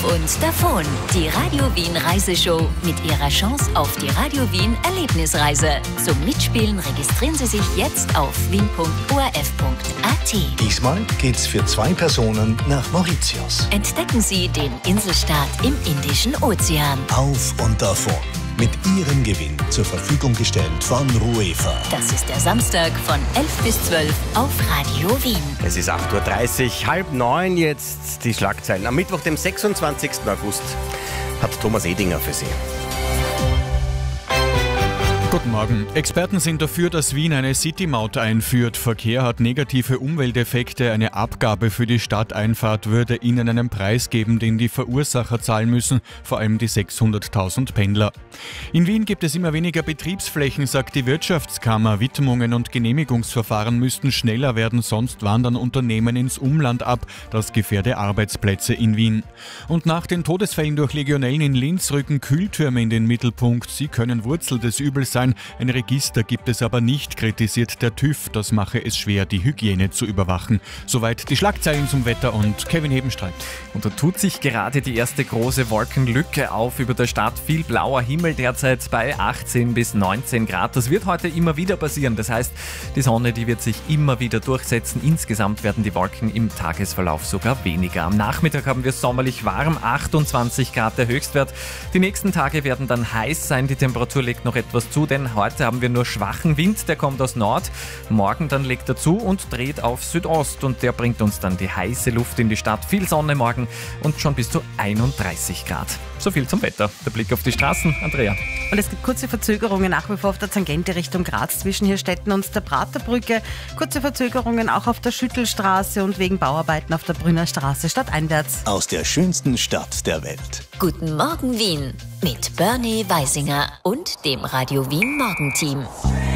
Auf und davon. Die Radio Wien Reiseshow mit ihrer Chance auf die Radio Wien Erlebnisreise. Zum Mitspielen registrieren Sie sich jetzt auf wien.orf.at. Diesmal geht's für 2 Personen nach Mauritius. Entdecken Sie den Inselstaat im Indischen Ozean. Auf und davon. Mit Ihrem Gewinn zur Verfügung gestellt von Ruefa. Das ist der Samstag von 11 bis 12 auf Radio Wien. Es ist 8:30 Uhr, 8:30 jetzt die Schlagzeilen. Am Mittwoch, dem 26. August, hat Thomas Edinger für Sie. Guten Morgen. Experten sind dafür, dass Wien eine City-Maut einführt. Verkehr hat negative Umwelteffekte. Eine Abgabe für die Stadteinfahrt würde ihnen einen Preis geben, den die Verursacher zahlen müssen, vor allem die 600.000 Pendler. In Wien gibt es immer weniger Betriebsflächen, sagt die Wirtschaftskammer. Widmungen und Genehmigungsverfahren müssten schneller werden, sonst wandern Unternehmen ins Umland ab. Das gefährde Arbeitsplätze in Wien. Und nach den Todesfällen durch Legionellen in Linz rücken Kühltürme in den Mittelpunkt. Sie können Wurzel des Übels sein. Ein Register gibt es aber nicht, kritisiert der TÜV. Das mache es schwer, die Hygiene zu überwachen. Soweit die Schlagzeilen zum Wetter und Kevin Hebenstreit. Und da tut sich gerade die erste große Wolkenlücke auf über der Stadt. Viel blauer Himmel derzeit bei 18 bis 19 Grad. Das wird heute immer wieder passieren. Das heißt, die Sonne, die wird sich immer wieder durchsetzen. Insgesamt werden die Wolken im Tagesverlauf sogar weniger. Am Nachmittag haben wir sommerlich warm, 28 Grad der Höchstwert. Die nächsten Tage werden dann heiß sein. Die Temperatur legt noch etwas zu, denn heute haben wir nur schwachen Wind, der kommt aus Nord. Morgen dann legt er zu und dreht auf Südost und der bringt uns dann die heiße Luft in die Stadt. Viel Sonne morgen und schon bis zu 31 Grad. So viel zum Wetter. Der Blick auf die Straßen, Andrea. Und es gibt kurze Verzögerungen nach wie vor auf der Tangente Richtung Graz zwischen Hirstetten und der Praterbrücke. Kurze Verzögerungen auch auf der Schüttelstraße und wegen Bauarbeiten auf der Brünner Straße stadteinwärts. Aus der schönsten Stadt der Welt. Guten Morgen Wien mit Bernie Weisinger und dem Radio Wien Morgenteam.